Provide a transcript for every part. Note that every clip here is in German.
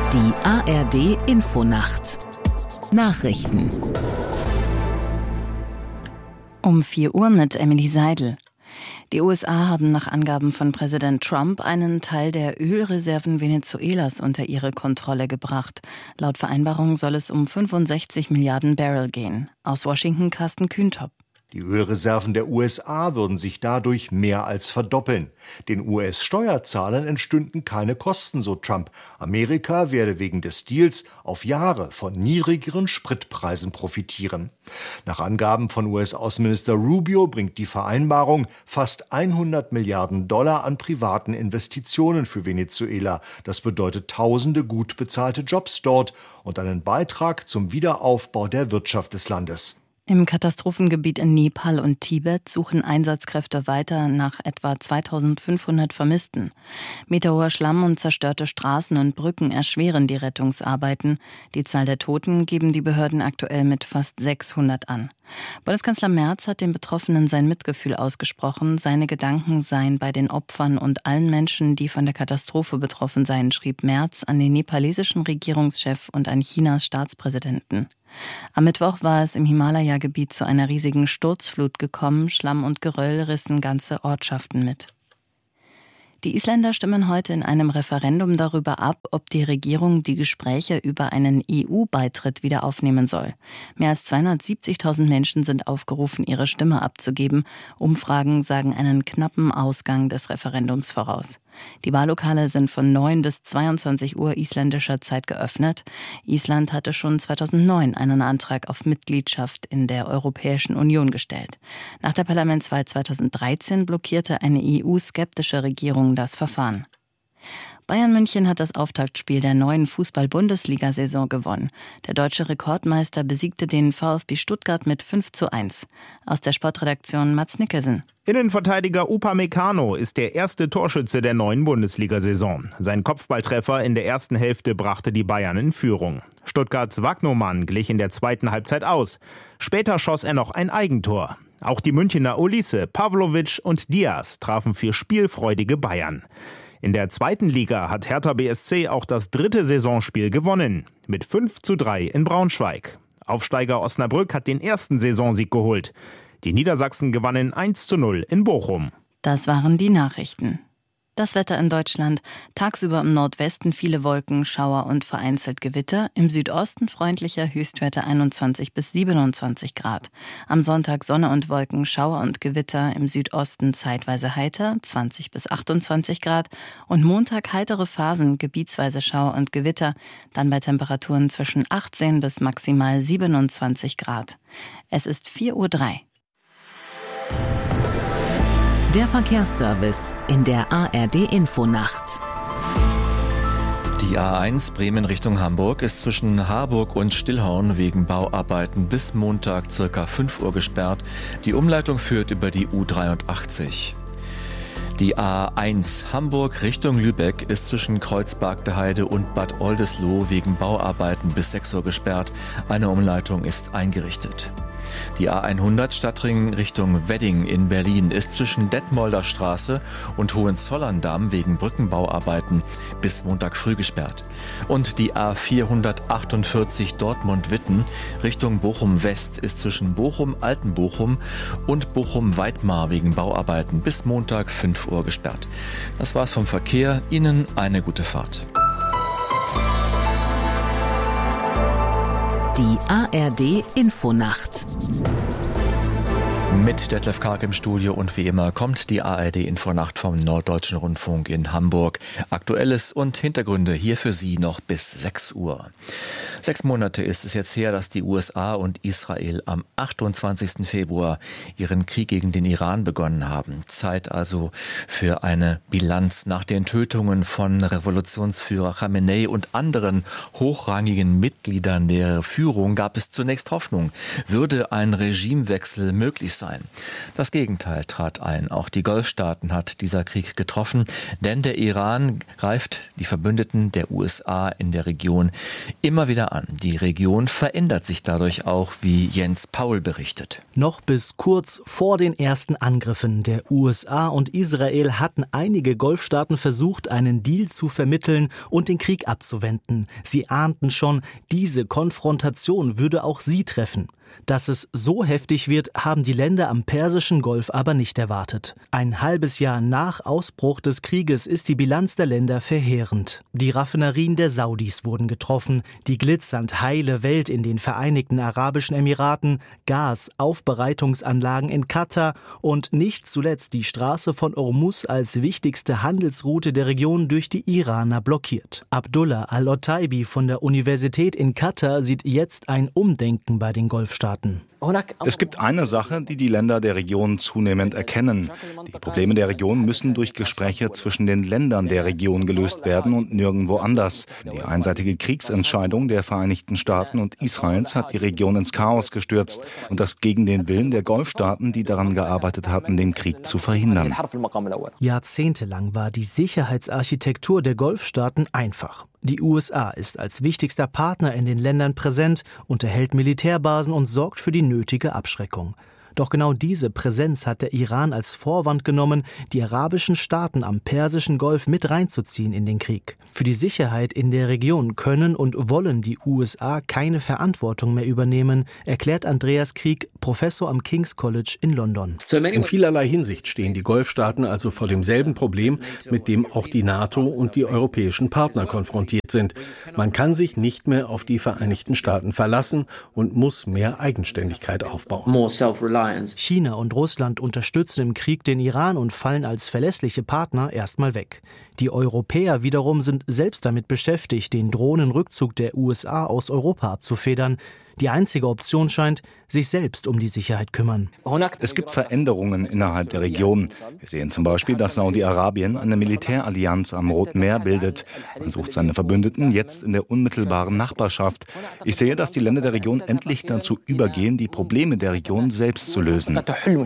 Die ARD-Infonacht Nachrichten Um 4 Uhr mit Emily Seidel. Die USA haben nach Angaben von Präsident Trump einen Teil der Ölreserven Venezuelas unter ihre Kontrolle gebracht. Laut Vereinbarung soll es um 65 Milliarden Barrel gehen. Aus Washington Carsten Kühntop. Die Ölreserven der USA würden sich dadurch mehr als verdoppeln. Den US-Steuerzahlern entstünden keine Kosten, so Trump. Amerika werde wegen des Deals auf Jahre von niedrigeren Spritpreisen profitieren. Nach Angaben von US-Außenminister Rubio bringt die Vereinbarung fast 100 Milliarden Dollar an privaten Investitionen für Venezuela. Das bedeutet tausende gut bezahlte Jobs dort und einen Beitrag zum Wiederaufbau der Wirtschaft des Landes. Im Katastrophengebiet in Nepal und Tibet suchen Einsatzkräfte weiter nach etwa 2500 Vermissten. Meterhoher Schlamm und zerstörte Straßen und Brücken erschweren die Rettungsarbeiten. Die Zahl der Toten geben die Behörden aktuell mit fast 600 an. Bundeskanzler Merz hat den Betroffenen sein Mitgefühl ausgesprochen. Seine Gedanken seien bei den Opfern und allen Menschen, die von der Katastrophe betroffen seien, schrieb Merz an den nepalesischen Regierungschef und an Chinas Staatspräsidenten. Am Mittwoch war es im Himalaya-Gebiet zu einer riesigen Sturzflut gekommen. Schlamm und Geröll rissen ganze Ortschaften mit. Die Isländer stimmen heute in einem Referendum darüber ab, ob die Regierung die Gespräche über einen EU-Beitritt wieder aufnehmen soll. Mehr als 270.000 Menschen sind aufgerufen, ihre Stimme abzugeben. Umfragen sagen einen knappen Ausgang des Referendums voraus. Die Wahllokale sind von 9 bis 22 Uhr isländischer Zeit geöffnet. Island hatte schon 2009 einen Antrag auf Mitgliedschaft in der Europäischen Union gestellt. Nach der Parlamentswahl 2013 blockierte eine EU-skeptische Regierung das Verfahren. Bayern München hat das Auftaktspiel der neuen Fußball-Bundesliga-Saison gewonnen. Der deutsche Rekordmeister besiegte den VfB Stuttgart mit 5:1. Aus der Sportredaktion Mats Nickersen. Innenverteidiger Upamecano ist der erste Torschütze der neuen Bundesliga-Saison. Sein Kopfballtreffer in der ersten Hälfte brachte die Bayern in Führung. Stuttgarts Wagnoman glich in der zweiten Halbzeit aus. Später schoss er noch ein Eigentor. Auch die Münchner Olise, Pavlovic und Diaz trafen für spielfreudige Bayern. In der zweiten Liga hat Hertha BSC auch das 3. Saisonspiel gewonnen, mit 5:3 in Braunschweig. Aufsteiger Osnabrück hat den ersten Saisonsieg geholt. Die Niedersachsen gewannen 1:0 in Bochum. Das waren die Nachrichten. Das Wetter in Deutschland. Tagsüber im Nordwesten viele Wolken, Schauer und vereinzelt Gewitter. Im Südosten freundlicher Höchstwerte 21 bis 27 Grad. Am Sonntag Sonne und Wolken, Schauer und Gewitter. Im Südosten zeitweise heiter, 20 bis 28 Grad. Und Montag heitere Phasen, gebietsweise Schauer und Gewitter. Dann bei Temperaturen zwischen 18 bis maximal 27 Grad. Es ist 4:03 Uhr. Der Verkehrsservice in der ARD-Infonacht. Die A1 Bremen Richtung Hamburg ist zwischen Harburg und Stillhorn wegen Bauarbeiten bis Montag ca. 5 Uhr gesperrt. Die Umleitung führt über die U83. Die A1 Hamburg Richtung Lübeck ist zwischen Kreuzbergdeheide und Bad Oldesloe wegen Bauarbeiten bis 6 Uhr gesperrt. Eine Umleitung ist eingerichtet. Die A100 Stadtring Richtung Wedding in Berlin ist zwischen Detmolder Straße und Hohenzollern-Damm wegen Brückenbauarbeiten bis Montag früh gesperrt. Und die A448 Dortmund-Witten Richtung Bochum-West ist zwischen Bochum-Altenbochum und Bochum-Weidmar wegen Bauarbeiten bis Montag 5 Uhr gesperrt. Das war's vom Verkehr. Ihnen eine gute Fahrt. Die ARD-Infonacht. Mit Detlef Karg im Studio und wie immer kommt die ARD-Infonacht vom Norddeutschen Rundfunk in Hamburg. Aktuelles und Hintergründe hier für Sie noch bis 6 Uhr. 6 Monate ist es jetzt her, dass die USA und Israel am 28. Februar ihren Krieg gegen den Iran begonnen haben. Zeit also für eine Bilanz. Nach den Tötungen von Revolutionsführer Khamenei und anderen hochrangigen Mitgliedern der Führung gab es zunächst Hoffnung. Würde ein Regimewechsel möglich sein? Das Gegenteil trat ein. Auch die Golfstaaten hat dieser Krieg getroffen, denn der Iran greift die Verbündeten der USA in der Region immer wieder an. Die Region verändert sich dadurch auch, wie Jens Paul berichtet. Noch bis kurz vor den ersten Angriffen der USA und Israel hatten einige Golfstaaten versucht, einen Deal zu vermitteln und den Krieg abzuwenden. Sie ahnten schon, diese Konfrontation würde auch sie treffen. Dass es so heftig wird, haben die Länder am Persischen Golf aber nicht erwartet. Ein halbes Jahr nach Ausbruch des Krieges ist die Bilanz der Länder verheerend. Die Raffinerien der Saudis wurden getroffen, die glitzernd heile Welt in den Vereinigten Arabischen Emiraten, Gasaufbereitungsanlagen in Katar und nicht zuletzt die Straße von Hormuz als wichtigste Handelsroute der Region durch die Iraner blockiert. Abdullah Al-Otaibi von der Universität in Katar sieht jetzt ein Umdenken bei den Golfstaaten. Es gibt eine Sache, die die Länder der Region zunehmend erkennen. Die Probleme der Region müssen durch Gespräche zwischen den Ländern der Region gelöst werden und nirgendwo anders. Die einseitige Kriegsentscheidung der Vereinigten Staaten und Israels hat die Region ins Chaos gestürzt und das gegen den Willen der Golfstaaten, die daran gearbeitet hatten, den Krieg zu verhindern. Jahrzehntelang war die Sicherheitsarchitektur der Golfstaaten einfach. Die USA ist als wichtigster Partner in den Ländern präsent, unterhält Militärbasen und sorgt für die nötige Abschreckung. Doch genau diese Präsenz hat der Iran als Vorwand genommen, die arabischen Staaten am Persischen Golf mit reinzuziehen in den Krieg. Für die Sicherheit in der Region können und wollen die USA keine Verantwortung mehr übernehmen, erklärt Andreas Krieg, Professor am King's College in London. In vielerlei Hinsicht stehen die Golfstaaten also vor demselben Problem, mit dem auch die NATO und die europäischen Partner konfrontiert sind. Man kann sich nicht mehr auf die Vereinigten Staaten verlassen und muss mehr Eigenständigkeit aufbauen. China und Russland unterstützen im Krieg den Iran und fallen als verlässliche Partner erstmal weg. Die Europäer wiederum sind selbst damit beschäftigt, den drohenden Rückzug der USA aus Europa abzufedern. Die einzige Option scheint, sich selbst um die Sicherheit kümmern. Es gibt Veränderungen innerhalb der Region. Wir sehen zum Beispiel, dass Saudi-Arabien eine Militärallianz am Roten Meer bildet. Man sucht seine Verbündeten jetzt in der unmittelbaren Nachbarschaft. Ich sehe, dass die Länder der Region endlich dazu übergehen, die Probleme der Region selbst zu lösen.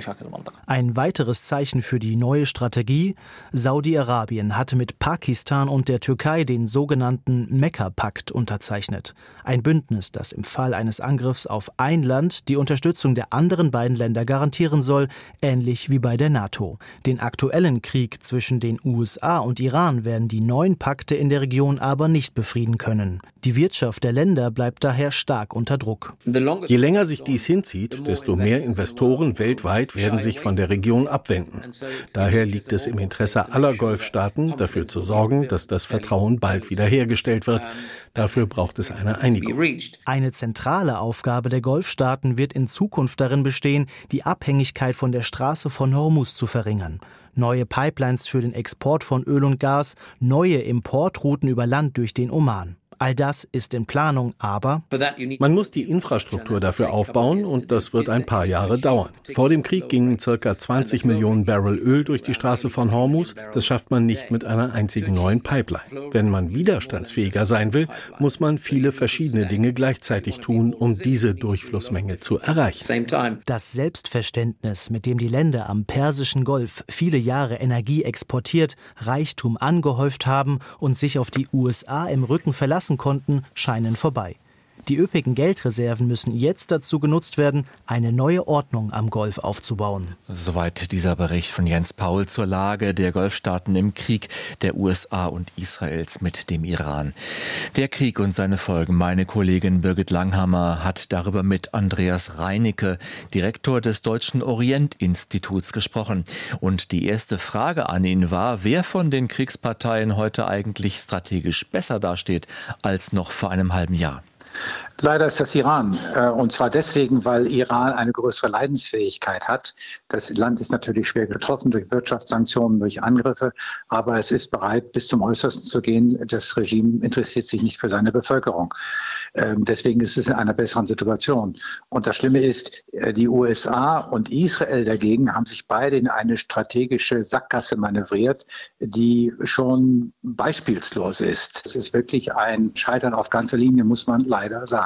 Ein weiteres Zeichen für die neue Strategie: Saudi-Arabien hatte mit Pakistan und der Türkei den sogenannten Mekka-Pakt unterzeichnet. Ein Bündnis, das im Fall eines Angriffs auf ein Land die Unterstützung der anderen beiden Länder garantieren soll, ähnlich wie bei der NATO. Den aktuellen Krieg zwischen den USA und Iran werden die neuen Pakte in der Region aber nicht befrieden können. Die Wirtschaft der Länder bleibt daher stark unter Druck. Je länger sich dies hinzieht, desto mehr Investoren weltweit werden sich von der Region abwenden. Daher liegt es im Interesse aller Golfstaaten, dafür zu sorgen, dass das Vertrauen bald wiederhergestellt wird. Dafür braucht es eine Einigung. Eine zentrale Aufgabe der Golfstaaten wird in Zukunft darin bestehen, die Abhängigkeit von der Straße von Hormuz zu verringern. Neue Pipelines für den Export von Öl und Gas, neue Importrouten über Land durch den Oman. All das ist in Planung, aber man muss die Infrastruktur dafür aufbauen und das wird ein paar Jahre dauern. Vor dem Krieg gingen ca. 20 Millionen Barrel Öl durch die Straße von Hormuz. Das schafft man nicht mit einer einzigen neuen Pipeline. Wenn man widerstandsfähiger sein will, muss man viele verschiedene Dinge gleichzeitig tun, um diese Durchflussmenge zu erreichen. Das Selbstverständnis, mit dem die Länder am Persischen Golf viele Jahre Energie exportiert, Reichtum angehäuft haben und sich auf die USA im Rücken verlassen konnten, scheinen vorbei. Die üppigen Geldreserven müssen jetzt dazu genutzt werden, eine neue Ordnung am Golf aufzubauen. Soweit dieser Bericht von Jens Paul zur Lage der Golfstaaten im Krieg der USA und Israels mit dem Iran. Der Krieg und seine Folgen. Meine Kollegin Birgit Langhammer hat darüber mit Andreas Reinicke, Direktor des Deutschen Orient-Instituts, gesprochen. Und die erste Frage an ihn war, wer von den Kriegsparteien heute eigentlich strategisch besser dasteht als noch vor einem halben Jahr. Leider ist das Iran. Und zwar deswegen, weil Iran eine größere Leidensfähigkeit hat. Das Land ist natürlich schwer getroffen durch Wirtschaftssanktionen, durch Angriffe. Aber es ist bereit, bis zum Äußersten zu gehen. Das Regime interessiert sich nicht für seine Bevölkerung. Deswegen ist es in einer besseren Situation. Und das Schlimme ist, die USA und Israel dagegen haben sich beide in eine strategische Sackgasse manövriert, die schon beispielslos ist. Es ist wirklich ein Scheitern auf ganzer Linie, muss man leider sagen.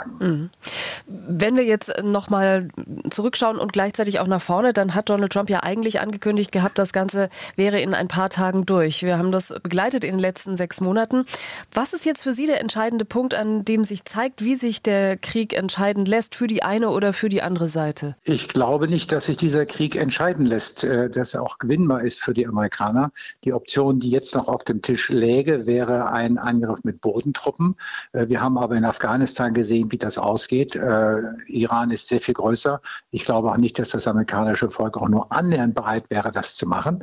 Wenn wir jetzt nochmal zurückschauen und gleichzeitig auch nach vorne, dann hat Donald Trump ja eigentlich angekündigt gehabt, das Ganze wäre in ein paar Tagen durch. Wir haben das begleitet in den letzten 6 Monaten. Was ist jetzt für Sie der entscheidende Punkt, an dem sich zeigt, zeigt, wie sich der Krieg entscheiden lässt für die eine oder für die andere Seite? Ich glaube nicht, dass sich dieser Krieg entscheiden lässt, dass er auch gewinnbar ist für die Amerikaner. Die Option, die jetzt noch auf dem Tisch läge, wäre ein Angriff mit Bodentruppen. Wir haben aber in Afghanistan gesehen, wie das ausgeht. Iran ist sehr viel größer. Ich glaube auch nicht, dass das amerikanische Volk auch nur annähernd bereit wäre, das zu machen.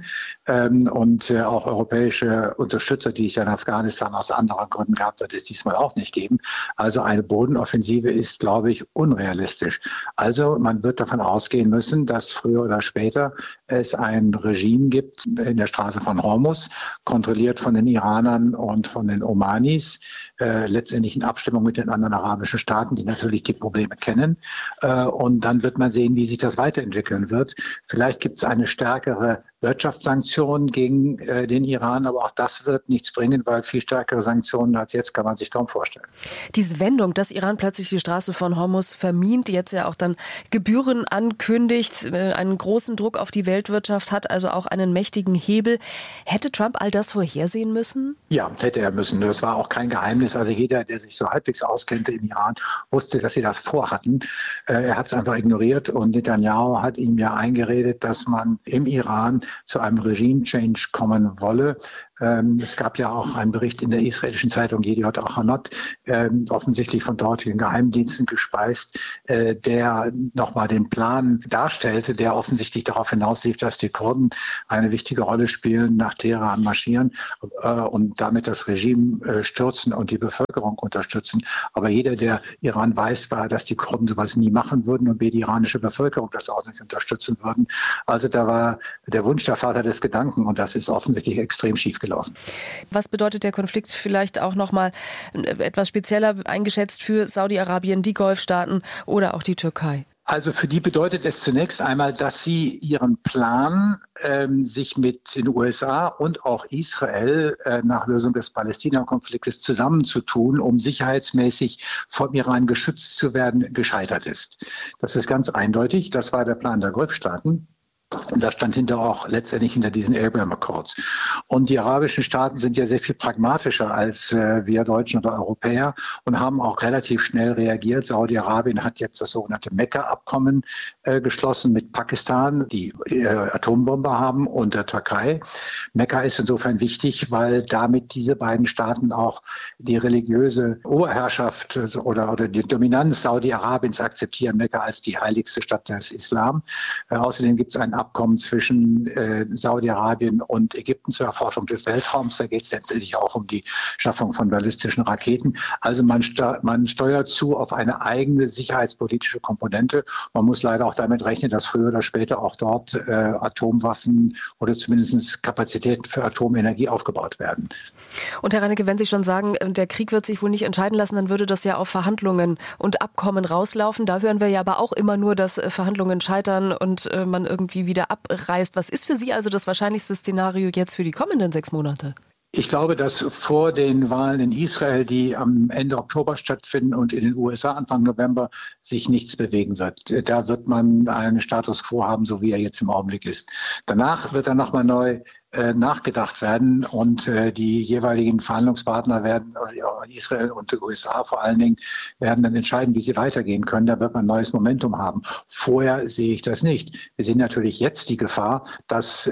Und auch europäische Unterstützer, die es ja in Afghanistan aus anderen Gründen gab, wird es diesmal auch nicht geben. Also eine Bodenoffensive ist, glaube ich, unrealistisch. Also man wird davon ausgehen müssen, dass früher oder später es ein Regime gibt in der Straße von Hormuz, kontrolliert von den Iranern und von den Omanis, letztendlich in Abstimmung mit den anderen arabischen Staaten, die natürlich die Probleme kennen. Und dann wird man sehen, wie sich das weiterentwickeln wird. Vielleicht gibt es eine stärkere Wirtschaftssanktionen gegen den Iran, aber auch das wird nichts bringen, weil viel stärkere Sanktionen als jetzt kann man sich kaum vorstellen. Diese Wendung, dass Iran plötzlich die Straße von Hormuz vermint, jetzt ja auch dann Gebühren ankündigt, einen großen Druck auf die Weltwirtschaft hat, also auch einen mächtigen Hebel. Hätte Trump all das vorhersehen müssen? Ja, hätte er müssen. Das war auch kein Geheimnis. Also jeder, der sich so halbwegs auskannte im Iran, wusste, dass sie das vorhatten. Er hat es einfach ignoriert und Netanyahu hat ihm ja eingeredet, dass man im Iran zu einem Regime-Change kommen wolle. Es gab ja auch einen Bericht in der israelischen Zeitung Yediot Ahronot, offensichtlich von dortigen Geheimdiensten gespeist, der nochmal den Plan darstellte, der offensichtlich darauf hinauslief, dass die Kurden eine wichtige Rolle spielen, nach Teheran marschieren und damit das Regime stürzen und die Bevölkerung unterstützen. Aber jeder, der Iran weiß, war, dass die Kurden sowas nie machen würden und die iranische Bevölkerung das auch nicht unterstützen würden. Also da war der Wunsch der Vater des Gedanken und das ist offensichtlich extrem schief gelaufen. Was bedeutet der Konflikt vielleicht auch nochmal etwas spezieller eingeschätzt für Saudi-Arabien, die Golfstaaten oder auch die Türkei? Also für die bedeutet es zunächst einmal, dass sie ihren Plan, sich mit den USA und auch Israel nach Lösung des Palästina-Konfliktes zusammenzutun, um sicherheitsmäßig vom Iran geschützt zu werden, gescheitert ist. Das ist ganz eindeutig. Das war der Plan der Golfstaaten. Und das stand auch letztendlich hinter diesen Abraham Accords. Und die arabischen Staaten sind ja sehr viel pragmatischer als wir Deutschen oder Europäer und haben auch relativ schnell reagiert. Saudi-Arabien hat jetzt das sogenannte Mekka-Abkommen geschlossen mit Pakistan, die Atombombe haben, und der Türkei. Mekka ist insofern wichtig, weil damit diese beiden Staaten auch die religiöse Oberherrschaft oder die Dominanz Saudi-Arabiens akzeptieren, Mekka als die heiligste Stadt des Islam. Außerdem gibt es ein Abkommen zwischen Saudi-Arabien und Ägypten zur Erforschung des Weltraums. Da geht es letztendlich auch um die Schaffung von ballistischen Raketen. Also man steuert zu auf eine eigene sicherheitspolitische Komponente. Man muss leider auch damit rechnen, dass früher oder später auch dort Atomwaffen oder zumindest Kapazitäten für Atomenergie aufgebaut werden. Und Herr Reinecke, wenn Sie schon sagen, der Krieg wird sich wohl nicht entscheiden lassen, dann würde das ja auf Verhandlungen und Abkommen rauslaufen. Da hören wir ja aber auch immer nur, dass Verhandlungen scheitern und man irgendwie wieder abreißt. Was ist für Sie also das wahrscheinlichste Szenario jetzt für die kommenden 6 Monate? Ich glaube, dass vor den Wahlen in Israel, die am Ende Oktober stattfinden, und in den USA Anfang November, sich nichts bewegen wird. Da wird man einen Status quo haben, so wie er jetzt im Augenblick ist. Danach wird er nochmal neu nachgedacht werden und die jeweiligen Verhandlungspartner werden, Israel und die USA vor allen Dingen, werden dann entscheiden, wie sie weitergehen können. Da wird man ein neues Momentum haben. Vorher sehe ich das nicht. Wir sehen natürlich jetzt die Gefahr, dass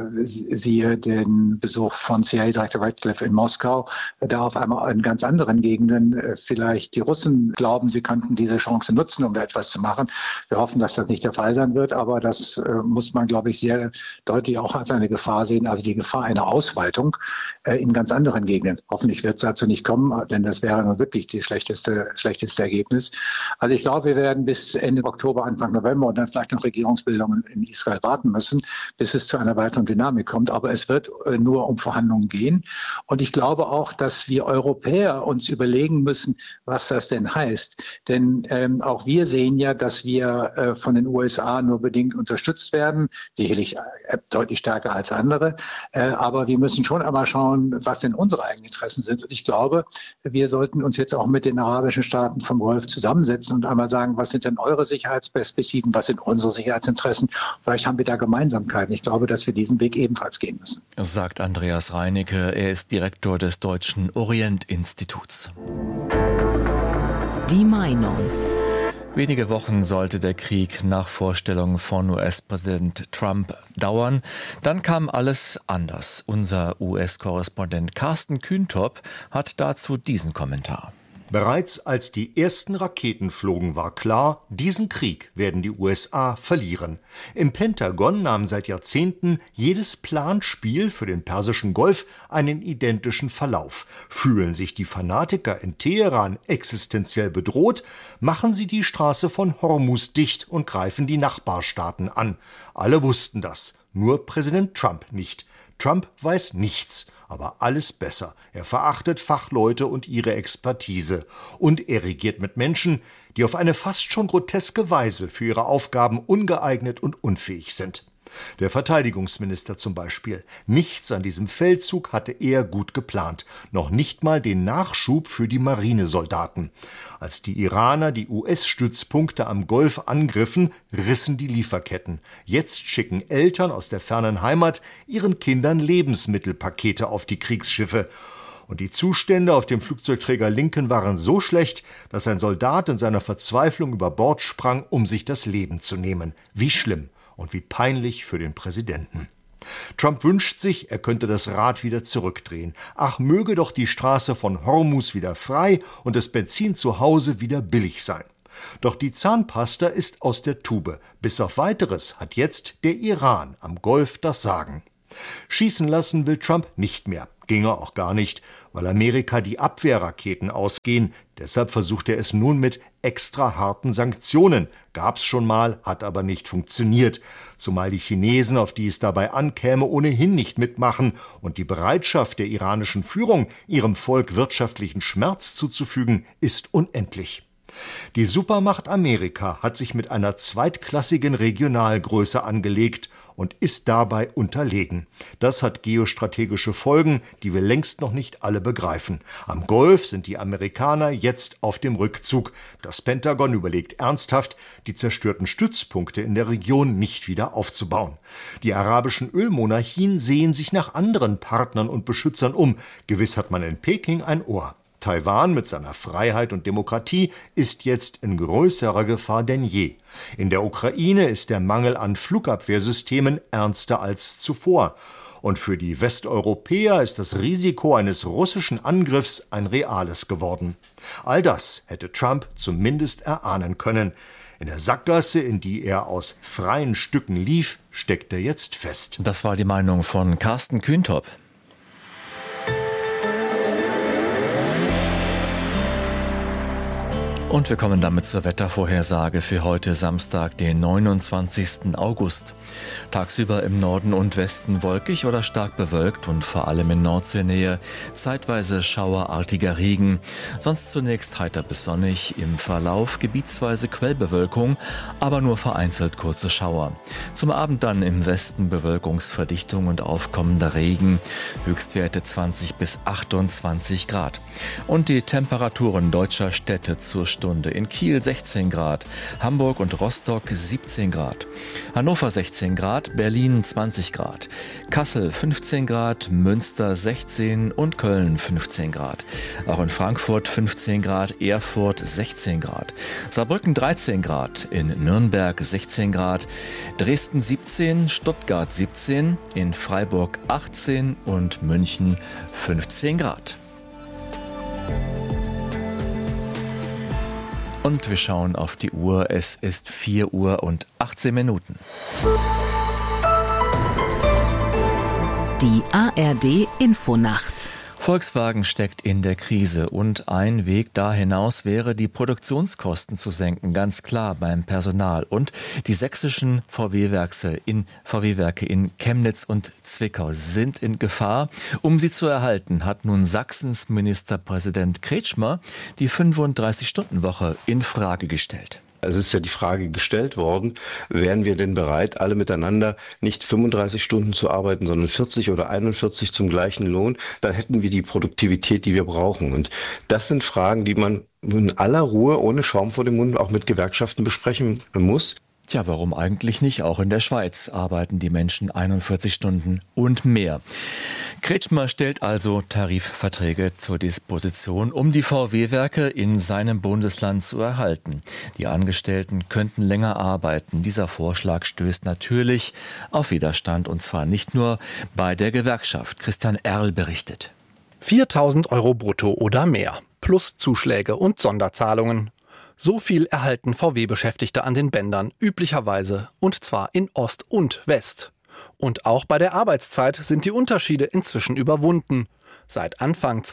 siehe den Besuch von CIA-Direktor Ratcliffe in Moskau, da auf einmal in ganz anderen Gegenden vielleicht die Russen glauben, sie könnten diese Chance nutzen, um da etwas zu machen. Wir hoffen, dass das nicht der Fall sein wird, aber das muss man, glaube ich, sehr deutlich auch als eine Gefahr sehen. Also die Gefahr einer Ausweitung in ganz anderen Gegenden. Hoffentlich wird es dazu nicht kommen, denn das wäre nun wirklich das schlechteste Ergebnis. Also ich glaube, wir werden bis Ende Oktober, Anfang November und dann vielleicht noch Regierungsbildungen in Israel warten müssen, bis es zu einer weiteren Dynamik kommt. Aber es wird nur um Verhandlungen gehen. Und ich glaube auch, dass wir Europäer uns überlegen müssen, was das denn heißt. Denn auch wir sehen ja, dass wir von den USA nur bedingt unterstützt werden, sicherlich deutlich stärker als andere. Aber wir müssen schon einmal schauen, was denn unsere eigenen Interessen sind. Und ich glaube, wir sollten uns jetzt auch mit den arabischen Staaten vom Golf zusammensetzen und einmal sagen, was sind denn eure Sicherheitsperspektiven, was sind unsere Sicherheitsinteressen? Vielleicht haben wir da Gemeinsamkeiten. Ich glaube, dass wir diesen Weg ebenfalls gehen müssen. Sagt Andreas Reinecke. Er ist Direktor des Deutschen Orient-Instituts. Die Meinung. Wenige Wochen sollte der Krieg nach Vorstellung von US-Präsident Trump dauern. Dann kam alles anders. Unser US-Korrespondent Carsten Kühntop hat dazu diesen Kommentar. Bereits als die ersten Raketen flogen, war klar, diesen Krieg werden die USA verlieren. Im Pentagon nahm seit Jahrzehnten jedes Planspiel für den Persischen Golf einen identischen Verlauf. Fühlen sich die Fanatiker in Teheran existenziell bedroht, machen sie die Straße von Hormuz dicht und greifen die Nachbarstaaten an. Alle wussten das, nur Präsident Trump nicht. Trump weiß nichts, aber alles besser. Er verachtet Fachleute und ihre Expertise. Und er regiert mit Menschen, die auf eine fast schon groteske Weise für ihre Aufgaben ungeeignet und unfähig sind. Der Verteidigungsminister zum Beispiel. Nichts an diesem Feldzug hatte er gut geplant. Noch nicht mal den Nachschub für die Marinesoldaten. Als die Iraner die US-Stützpunkte am Golf angriffen, rissen die Lieferketten. Jetzt schicken Eltern aus der fernen Heimat ihren Kindern Lebensmittelpakete auf die Kriegsschiffe. Und die Zustände auf dem Flugzeugträger Lincoln waren so schlecht, dass ein Soldat in seiner Verzweiflung über Bord sprang, um sich das Leben zu nehmen. Wie schlimm. Und wie peinlich für den Präsidenten. Trump wünscht sich, er könnte das Rad wieder zurückdrehen. Ach, möge doch die Straße von Hormuz wieder frei und das Benzin zu Hause wieder billig sein. Doch die Zahnpasta ist aus der Tube. Bis auf Weiteres hat jetzt der Iran am Golf das Sagen. Schießen lassen will Trump nicht mehr. Ginge auch gar nicht, weil Amerika die Abwehrraketen ausgehen. Deshalb versucht er es nun mit extra harten Sanktionen. Gab's schon mal, hat aber nicht funktioniert. Zumal die Chinesen, auf die es dabei ankäme, ohnehin nicht mitmachen. Und die Bereitschaft der iranischen Führung, ihrem Volk wirtschaftlichen Schmerz zuzufügen, ist unendlich. Die Supermacht Amerika hat sich mit einer zweitklassigen Regionalgröße angelegt und ist dabei unterlegen. Das hat geostrategische Folgen, die wir längst noch nicht alle begreifen. Am Golf sind die Amerikaner jetzt auf dem Rückzug. Das Pentagon überlegt ernsthaft, die zerstörten Stützpunkte in der Region nicht wieder aufzubauen. Die arabischen Ölmonarchien sehen sich nach anderen Partnern und Beschützern um. Gewiss hat man in Peking ein Ohr. Taiwan mit seiner Freiheit und Demokratie ist jetzt in größerer Gefahr denn je. In der Ukraine ist der Mangel an Flugabwehrsystemen ernster als zuvor. Und für die Westeuropäer ist das Risiko eines russischen Angriffs ein reales geworden. All das hätte Trump zumindest erahnen können. In der Sackgasse, in die er aus freien Stücken lief, steckt er jetzt fest. Das war die Meinung von Carsten Kühntop. Und wir kommen damit zur Wettervorhersage für heute Samstag, den 29. August. Tagsüber im Norden und Westen wolkig oder stark bewölkt und vor allem in Nordseenähe zeitweise schauerartiger Regen. Sonst zunächst heiter bis sonnig, im Verlauf gebietsweise Quellbewölkung, aber nur vereinzelt kurze Schauer. Zum Abend dann im Westen Bewölkungsverdichtung und aufkommender Regen. Höchstwerte 20 bis 28 Grad. Und die Temperaturen deutscher Städte zur Stunde. In Kiel 16 Grad, Hamburg und Rostock 17 Grad, Hannover 16 Grad, Berlin 20 Grad, Kassel 15 Grad, Münster 16 und Köln 15 Grad. Auch in Frankfurt 15 Grad, Erfurt 16 Grad, Saarbrücken 13 Grad, in Nürnberg 16 Grad, Dresden 17, Stuttgart 17, in Freiburg 18 und München 15 Grad. Und wir schauen auf die Uhr. Es ist 4 Uhr und 18 Minuten. Die ARD Infonacht. Volkswagen steckt in der Krise und ein Weg da hinaus wäre, die Produktionskosten zu senken, ganz klar beim Personal. Und die sächsischen VW-Werke in Chemnitz und Zwickau sind in Gefahr. Um sie zu erhalten, hat nun Sachsens Ministerpräsident Kretschmer die 35-Stunden-Woche in Frage gestellt. Es ist ja die Frage gestellt worden, wären wir denn bereit, alle miteinander nicht 35 Stunden zu arbeiten, sondern 40 oder 41 zum gleichen Lohn? Dann hätten wir die Produktivität, die wir brauchen. Und das sind Fragen, die man in aller Ruhe, ohne Schaum vor dem Mund, auch mit Gewerkschaften besprechen muss. Tja, warum eigentlich nicht? Auch in der Schweiz arbeiten die Menschen 41 Stunden und mehr. Kretschmer stellt also Tarifverträge zur Disposition, um die VW-Werke in seinem Bundesland zu erhalten. Die Angestellten könnten länger arbeiten. Dieser Vorschlag stößt natürlich auf Widerstand, und zwar nicht nur bei der Gewerkschaft. Christian Erl berichtet. 4.000 € brutto oder mehr, plus Zuschläge und Sonderzahlungen. So viel erhalten VW-Beschäftigte an den Bändern üblicherweise, und zwar in Ost und West. Und auch bei der Arbeitszeit sind die Unterschiede inzwischen überwunden. Seit Anfang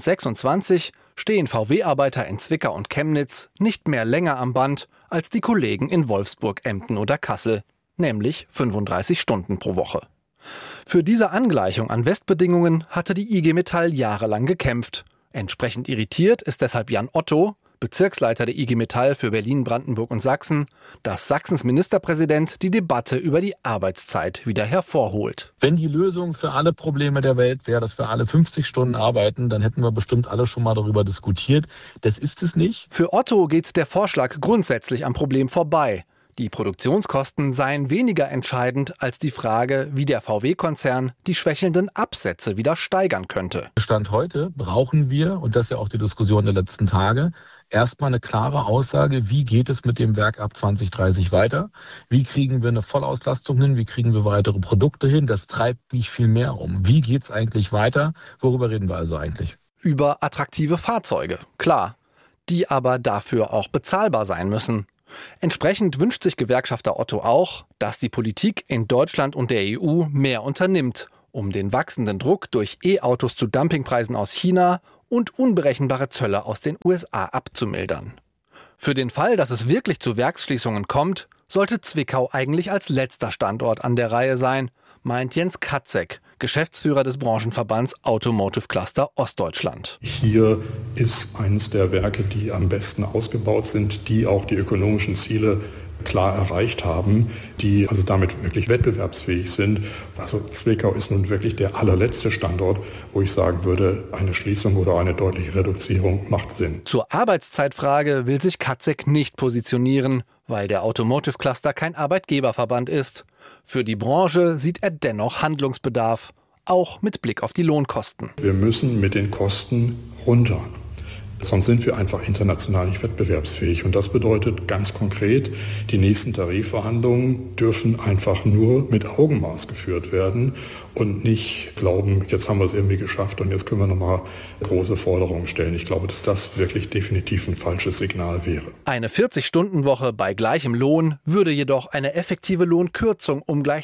2026 stehen VW-Arbeiter in Zwickau und Chemnitz nicht mehr länger am Band als die Kollegen in Wolfsburg, Emden oder Kassel, nämlich 35 Stunden pro Woche. Für diese Angleichung an Westbedingungen hatte die IG Metall jahrelang gekämpft. Entsprechend irritiert ist deshalb Jan Otto, Bezirksleiter der IG Metall für Berlin, Brandenburg und Sachsen, dass Sachsens Ministerpräsident die Debatte über die Arbeitszeit wieder hervorholt. Wenn die Lösung für alle Probleme der Welt wäre, dass wir alle 50 Stunden arbeiten, dann hätten wir bestimmt alle schon mal darüber diskutiert. Das ist es nicht. Für Otto geht der Vorschlag grundsätzlich am Problem vorbei. Die Produktionskosten seien weniger entscheidend als die Frage, wie der VW-Konzern die schwächelnden Absätze wieder steigern könnte. Stand heute brauchen wir, und das ist ja auch die Diskussion der letzten Tage, erstmal eine klare Aussage, wie geht es mit dem Werk ab 2030 weiter? Wie kriegen wir eine Vollauslastung hin? Wie kriegen wir weitere Produkte hin? Das treibt mich viel mehr um. Wie geht es eigentlich weiter? Worüber reden wir also eigentlich? Über attraktive Fahrzeuge, klar, die aber dafür auch bezahlbar sein müssen. Entsprechend wünscht sich Gewerkschafter Otto auch, dass die Politik in Deutschland und der EU mehr unternimmt, um den wachsenden Druck durch E-Autos zu Dumpingpreisen aus China und unberechenbare Zölle aus den USA abzumildern. Für den Fall, dass es wirklich zu Werksschließungen kommt, sollte Zwickau eigentlich als letzter Standort an der Reihe sein, meint Jens Katzek, Geschäftsführer des Branchenverbands Automotive Cluster Ostdeutschland. Hier ist eines der Werke, die am besten ausgebaut sind, die auch die ökonomischen Ziele klar erreicht haben, die also damit wirklich wettbewerbsfähig sind. Also Zwickau ist nun wirklich der allerletzte Standort, wo ich sagen würde, eine Schließung oder eine deutliche Reduzierung macht Sinn. Zur Arbeitszeitfrage will sich Katzek nicht positionieren, weil der Automotive Cluster kein Arbeitgeberverband ist. Für die Branche sieht er dennoch Handlungsbedarf, auch mit Blick auf die Lohnkosten. Wir müssen mit den Kosten runter. Sonst sind wir einfach international nicht wettbewerbsfähig. Und das bedeutet ganz konkret, die nächsten Tarifverhandlungen dürfen einfach nur mit Augenmaß geführt werden und nicht glauben, jetzt haben wir es irgendwie geschafft und jetzt können wir nochmal große Forderungen stellen. Ich glaube, dass das wirklich definitiv ein falsches Signal wäre. Eine 40-Stunden-Woche bei gleichem Lohn würde jedoch eine effektive Lohnkürzung um gleich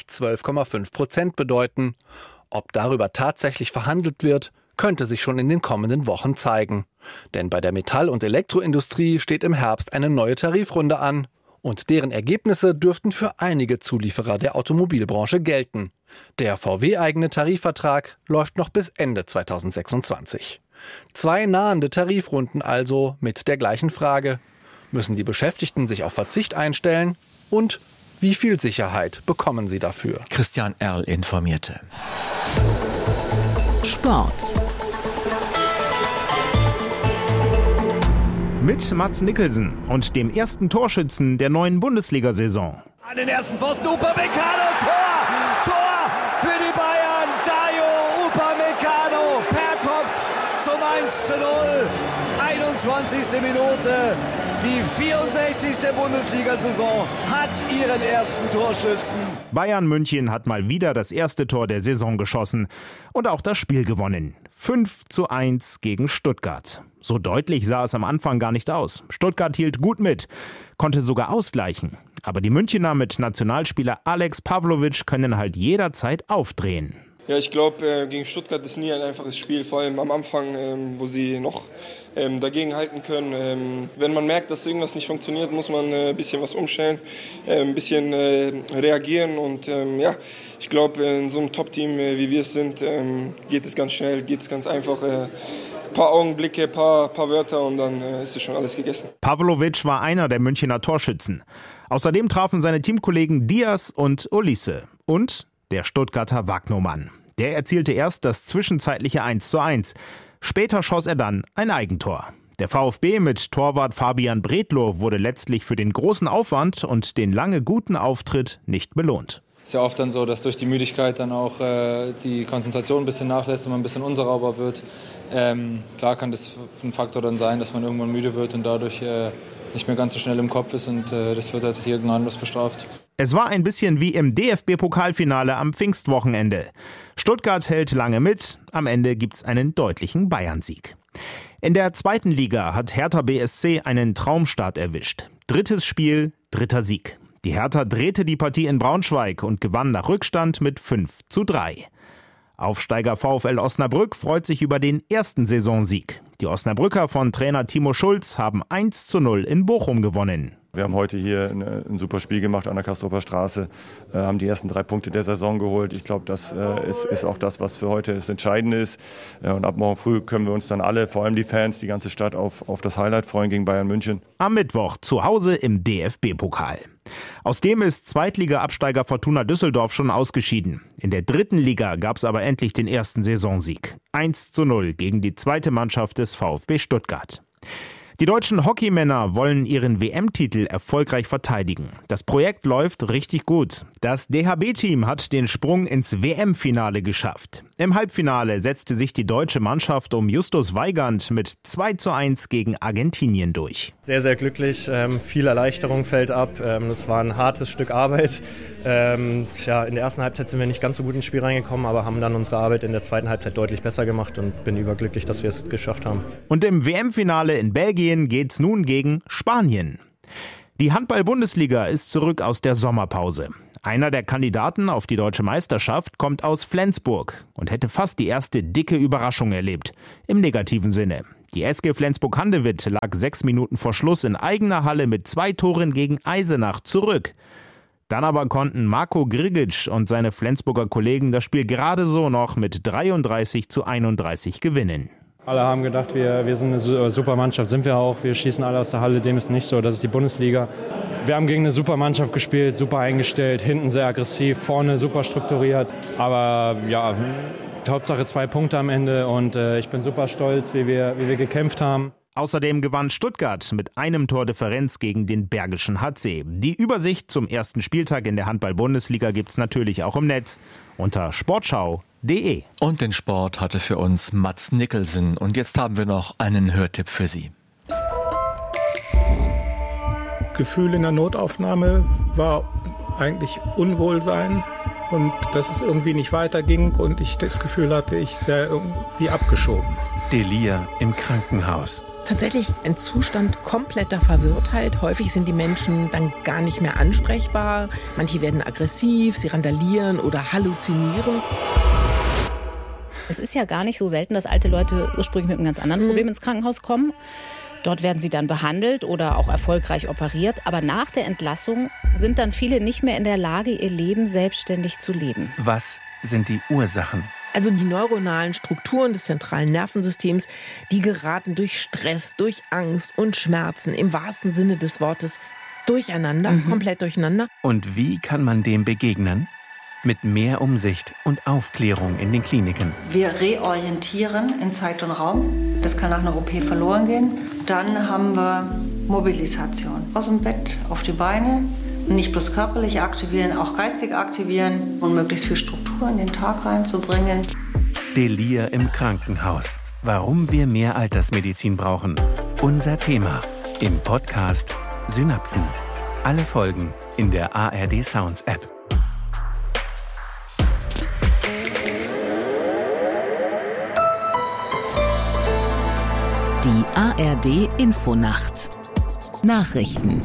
12,5% bedeuten. Ob darüber tatsächlich verhandelt wird, könnte sich schon in den kommenden Wochen zeigen. Denn bei der Metall- und Elektroindustrie steht im Herbst eine neue Tarifrunde an. Und deren Ergebnisse dürften für einige Zulieferer der Automobilbranche gelten. Der VW-eigene Tarifvertrag läuft noch bis Ende 2026. 2 nahende Tarifrunden also mit der gleichen Frage: Müssen die Beschäftigten sich auf Verzicht einstellen? Und wie viel Sicherheit bekommen sie dafür? Christian Erl informierte. Sport. Mit Mats Mikkelsen und dem ersten Torschützen der neuen Bundesliga-Saison. An den ersten Pfosten, Upamecano, Tor für die Bayern, Dayo Upamecano per Kopf zum 1:0, 21. Minute, die 64. Bundesliga-Saison hat ihren ersten Torschützen. Bayern München hat mal wieder das erste Tor der Saison geschossen und auch das Spiel gewonnen. 5:1 gegen Stuttgart. So deutlich sah es am Anfang gar nicht aus. Stuttgart hielt gut mit, konnte sogar ausgleichen. Aber die Münchner mit Nationalspieler Alex Pavlovic können halt jederzeit aufdrehen. Ja, ich glaube, gegen Stuttgart ist nie ein einfaches Spiel, vor allem am Anfang, wo sie noch dagegen halten können. Wenn man merkt, dass irgendwas nicht funktioniert, muss man ein bisschen was umstellen, ein bisschen reagieren und ja, ich glaube, in so einem Top-Team, wie wir es sind, geht es ganz schnell, geht es ganz einfach. Paar Augenblicke, paar Wörter und dann ist es schon alles gegessen. Pavlovic war einer der Münchner Torschützen. Außerdem trafen seine Teamkollegen Diaz und Olise und der Stuttgarter Wagnomann. Der erzielte erst das zwischenzeitliche 1:1. Später schoss er dann ein Eigentor. Der VfB mit Torwart Fabian Bredlow wurde letztlich für den großen Aufwand und den lange guten Auftritt nicht belohnt. Es ist ja oft dann so, dass durch die Müdigkeit dann auch die Konzentration ein bisschen nachlässt und man ein bisschen unsauber wird. Klar kann das ein Faktor dann sein, dass man irgendwann müde wird und dadurch nicht mehr ganz so schnell im Kopf ist und das wird halt hier gnadenlos bestraft. Es war ein bisschen wie im DFB-Pokalfinale am Pfingstwochenende. Stuttgart hält lange mit, am Ende gibt's einen deutlichen Bayern-Sieg. In der 2. Liga hat Hertha BSC einen Traumstart erwischt. 3. Spiel, 3. Sieg. Die Hertha drehte die Partie in Braunschweig und gewann nach Rückstand mit 5:3. Aufsteiger VfL Osnabrück freut sich über den ersten Saisonsieg. Die Osnabrücker von Trainer Timo Schulz haben 1:0 in Bochum gewonnen. Wir haben heute hier ein super Spiel gemacht an der Castroper Straße, haben die ersten 3 Punkte der Saison geholt. Ich glaube, das ist auch das, was für heute das Entscheidende ist. Und ab morgen früh können wir uns dann alle, vor allem die Fans, die ganze Stadt auf das Highlight freuen gegen Bayern München. Am Mittwoch zu Hause im DFB-Pokal. Aus dem ist Zweitliga-Absteiger Fortuna Düsseldorf schon ausgeschieden. In der 3. Liga gab es aber endlich den ersten Saisonsieg. 1:0 gegen die zweite Mannschaft des VfB Stuttgart. Die deutschen Hockeymänner wollen ihren WM-Titel erfolgreich verteidigen. Das Projekt läuft richtig gut. Das DHB-Team hat den Sprung ins WM-Finale geschafft. Im Halbfinale setzte sich die deutsche Mannschaft um Justus Weigand mit 2:1 gegen Argentinien durch. Sehr, sehr glücklich. Viel Erleichterung fällt ab. Das war ein hartes Stück Arbeit. In der ersten Halbzeit sind wir nicht ganz so gut ins Spiel reingekommen, aber haben dann unsere Arbeit in der zweiten Halbzeit deutlich besser gemacht und bin überglücklich, dass wir es geschafft haben. Und im WM-Finale in Belgien geht's nun gegen Spanien. Die Handball-Bundesliga ist zurück aus der Sommerpause. Einer der Kandidaten auf die deutsche Meisterschaft kommt aus Flensburg und hätte fast die erste dicke Überraschung erlebt. Im negativen Sinne. Die SG Flensburg-Handewitt lag 6 Minuten vor Schluss in eigener Halle mit 2 Toren gegen Eisenach zurück. Dann aber konnten Marco Grigic und seine Flensburger Kollegen das Spiel gerade so noch mit 33:31 gewinnen. Alle haben gedacht, wir sind eine super Mannschaft, sind wir auch. Wir schießen alle aus der Halle, dem ist nicht so, das ist die Bundesliga. Wir haben gegen eine super Mannschaft gespielt, super eingestellt, hinten sehr aggressiv, vorne super strukturiert. Aber ja, Hauptsache 2 Punkte am Ende und ich bin super stolz, wie wir gekämpft haben. Außerdem gewann Stuttgart mit einem Tordifferenz gegen den Bergischen HC. Die Übersicht zum ersten Spieltag in der Handball-Bundesliga gibt's natürlich auch im Netz unter sportschau.de. Und den Sport hatte für uns Mats Nicholson. Und jetzt haben wir noch einen Hörtipp für Sie. Gefühl in der Notaufnahme war eigentlich Unwohlsein und dass es irgendwie nicht weiterging und ich das Gefühl hatte, ich sei irgendwie abgeschoben. Delir im Krankenhaus. Tatsächlich ein Zustand kompletter Verwirrtheit. Häufig sind die Menschen dann gar nicht mehr ansprechbar. Manche werden aggressiv, sie randalieren oder halluzinieren. Es ist ja gar nicht so selten, dass alte Leute ursprünglich mit einem ganz anderen Problem ins Krankenhaus kommen. Dort werden sie dann behandelt oder auch erfolgreich operiert. Aber nach der Entlassung sind dann viele nicht mehr in der Lage, ihr Leben selbstständig zu leben. Was sind die Ursachen? Also die neuronalen Strukturen des zentralen Nervensystems, die geraten durch Stress, durch Angst und Schmerzen im wahrsten Sinne des Wortes durcheinander, komplett durcheinander. Und wie kann man dem begegnen? Mit mehr Umsicht und Aufklärung in den Kliniken. Wir reorientieren in Zeit und Raum. Das kann nach einer OP verloren gehen. Dann haben wir Mobilisation. Aus dem Bett auf die Beine. Nicht bloß körperlich aktivieren, auch geistig aktivieren und möglichst viel Struktur in den Tag reinzubringen. Delir im Krankenhaus. Warum wir mehr Altersmedizin brauchen. Unser Thema im Podcast Synapsen. Alle Folgen in der ARD Sounds App. Die ARD Infonacht. Nachrichten.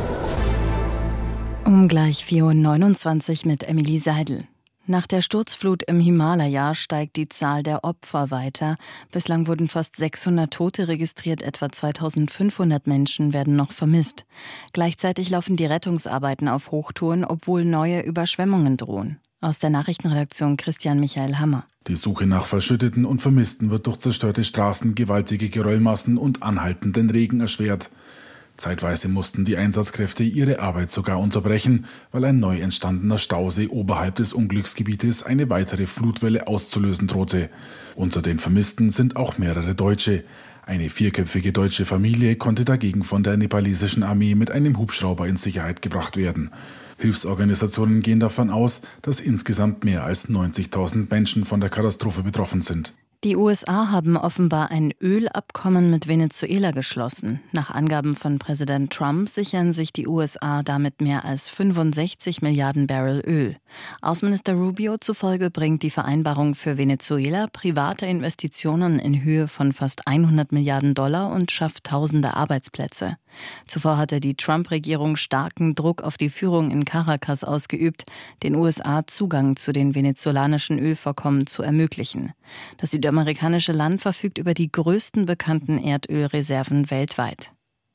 Um gleich 4:29 Uhr mit Emily Seidel. Nach der Sturzflut im Himalaya steigt die Zahl der Opfer weiter. Bislang wurden fast 600 Tote registriert, etwa 2500 Menschen werden noch vermisst. Gleichzeitig laufen die Rettungsarbeiten auf Hochtouren, obwohl neue Überschwemmungen drohen. Aus der Nachrichtenredaktion Christian Michael Hammer. Die Suche nach Verschütteten und Vermissten wird durch zerstörte Straßen, gewaltige Geröllmassen und anhaltenden Regen erschwert. Zeitweise mussten die Einsatzkräfte ihre Arbeit sogar unterbrechen, weil ein neu entstandener Stausee oberhalb des Unglücksgebietes eine weitere Flutwelle auszulösen drohte. Unter den Vermissten sind auch mehrere Deutsche. Eine 4-köpfige deutsche Familie konnte dagegen von der nepalesischen Armee mit einem Hubschrauber in Sicherheit gebracht werden. Hilfsorganisationen gehen davon aus, dass insgesamt mehr als 90.000 Menschen von der Katastrophe betroffen sind. Die USA haben offenbar ein Ölabkommen mit Venezuela geschlossen. Nach Angaben von Präsident Trump sichern sich die USA damit mehr als 65 Milliarden Barrel Öl. Außenminister Rubio zufolge bringt die Vereinbarung für Venezuela private Investitionen in Höhe von fast 100 Milliarden Dollar und schafft tausende Arbeitsplätze. Zuvor hatte die Trump-Regierung starken Druck auf die Führung in Caracas ausgeübt, den USA Zugang zu den venezolanischen Ölvorkommen zu ermöglichen. Das südamerikanische Land verfügt über die größten bekannten Erdölreserven weltweit.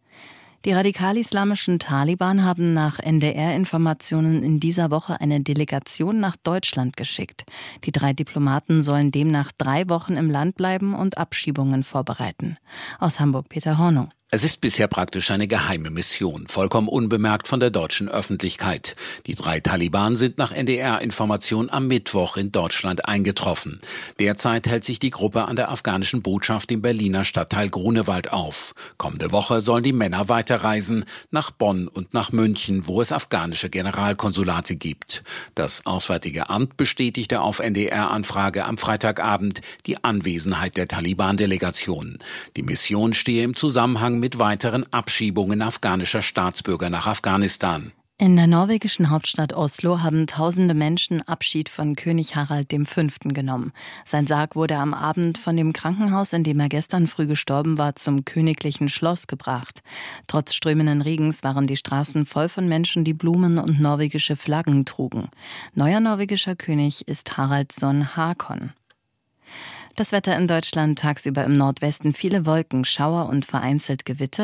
Die radikal-islamischen Taliban haben nach NDR-Informationen in dieser Woche eine Delegation nach Deutschland geschickt. Die 3 Diplomaten sollen demnach 3 Wochen im Land bleiben und Abschiebungen vorbereiten. Aus Hamburg Peter Hornung. Es ist bisher praktisch eine geheime Mission, vollkommen unbemerkt von der deutschen Öffentlichkeit. Die 3 Taliban sind nach NDR-Information am Mittwoch in Deutschland eingetroffen. Derzeit hält sich die Gruppe an der afghanischen Botschaft im Berliner Stadtteil Grunewald auf. Kommende Woche sollen die Männer weiterreisen, nach Bonn und nach München, wo es afghanische Generalkonsulate gibt. Das Auswärtige Amt bestätigte auf NDR-Anfrage am Freitagabend die Anwesenheit der Taliban-Delegation. Die Mission stehe im Zusammenhang mit weiteren Abschiebungen afghanischer Staatsbürger nach Afghanistan. In der norwegischen Hauptstadt Oslo haben tausende Menschen Abschied von König Harald V. genommen. Sein Sarg wurde am Abend von dem Krankenhaus, in dem er gestern früh gestorben war, zum königlichen Schloss gebracht. Trotz strömenden Regens waren die Straßen voll von Menschen, die Blumen und norwegische Flaggen trugen. Neuer norwegischer König ist Haraldsson Hakon. Das Wetter in Deutschland: tagsüber im Nordwesten viele Wolken, Schauer und vereinzelt Gewitter.